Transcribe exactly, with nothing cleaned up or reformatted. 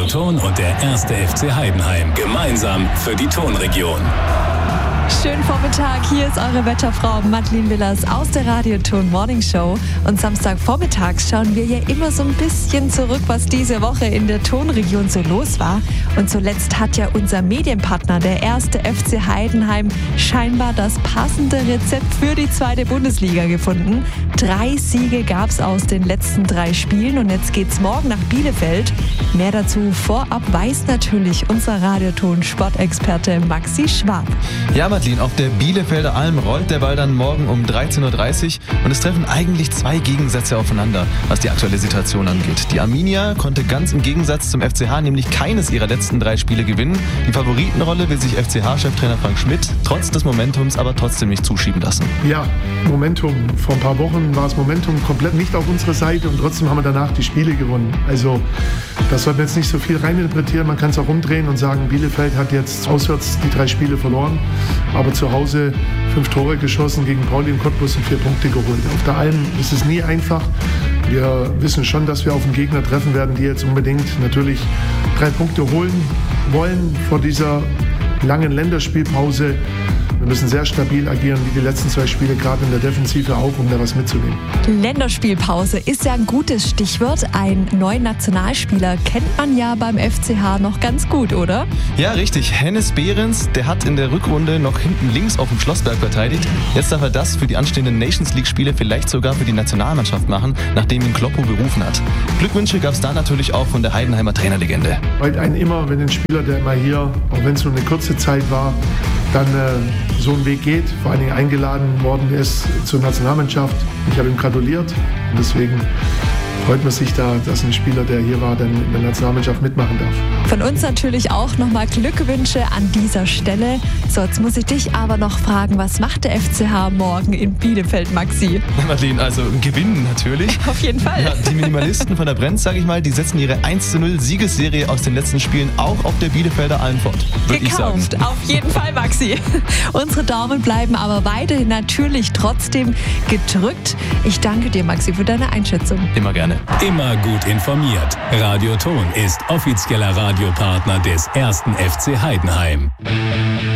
Ton und der erste F C Heidenheim. Gemeinsam für die Tonregion. Schönen Vormittag, hier ist eure Wetterfrau Madeleine Willers aus der Radioton Morning Show. Und Samstagvormittags schauen wir ja immer so ein bisschen zurück, was diese Woche in der Tonregion so los war. Und zuletzt hat ja unser Medienpartner, der erste F C Heidenheim, scheinbar das passende Rezept für die zweite Bundesliga gefunden. Drei Siege gab es aus den letzten drei Spielen und jetzt geht's morgen nach Bielefeld. Mehr dazu vorab weiß natürlich unser Radioton-Sportexperte Maxi Schwab. Ja, Madeleine, auf der Bielefelder Alm rollt der Ball dann morgen um dreizehn Uhr dreißig und es treffen eigentlich zwei Gegensätze aufeinander, was die aktuelle Situation angeht. Die Arminia konnte ganz im Gegensatz zum F C H nämlich keines ihrer letzten drei Spiele gewinnen. Die Favoritenrolle will sich F C H-Cheftrainer Frank Schmidt trotz des Momentums aber trotzdem nicht zuschieben lassen. Ja, Momentum. Vor ein paar Wochen war das Momentum komplett nicht auf unserer Seite und trotzdem haben wir danach die Spiele gewonnen. Also das sollten wir jetzt nicht so viel reininterpretieren. Man kann es auch umdrehen und sagen, Bielefeld hat jetzt auswärts die drei Spiele verloren, aber zu Hause fünf Tore geschossen, gegen Pauli und Cottbus und vier Punkte geholt. Auf der Alm ist es nie einfach. Wir wissen schon, dass wir auf einen Gegner treffen werden, die jetzt unbedingt natürlich drei Punkte holen wollen vor dieser langen Länderspielpause. Wir müssen sehr stabil agieren, wie die letzten zwei Spiele, gerade in der Defensive auch, um da was mitzunehmen. Länderspielpause ist ja ein gutes Stichwort. Einen neuen Nationalspieler kennt man ja beim F C H noch ganz gut, oder? Ja, richtig. Hennes Behrens, der hat in der Rückrunde noch hinten links auf dem Schlossberg verteidigt. Jetzt darf er das für die anstehenden Nations League-Spiele vielleicht sogar für die Nationalmannschaft machen, nachdem ihn Kloppo berufen hat. Glückwünsche gab es da natürlich auch von der Heidenheimer Trainerlegende. Freut einen immer, wenn ein Spieler, der immer hier, auch wenn es nur eine kurze Zeit war, dann äh, so einen Weg geht, vor allen Dingen eingeladen worden ist zur Nationalmannschaft. Ich habe ihm gratuliert und deswegen freut man sich da, dass ein Spieler, der hier war, dann in der Nationalmannschaft mitmachen darf. Von uns natürlich auch nochmal Glückwünsche an dieser Stelle. So, jetzt muss ich dich aber noch fragen, was macht der F C H morgen in Bielefeld, Maxi? Madeleine, also gewinnen natürlich. Auf jeden Fall. Ja, die Minimalisten von der Brenz, sage ich mal, die setzen ihre eins zu null Siegesserie aus den letzten Spielen auch auf der Bielefelder Alm fort. Gekauft, auf jeden Fall, Maxi. Unsere Daumen bleiben aber weiterhin natürlich trotzdem gedrückt. Ich danke dir, Maxi, für deine Einschätzung. Immer gerne. Immer gut informiert. Radioton ist offizieller Radiopartner des ersten F C Heidenheim.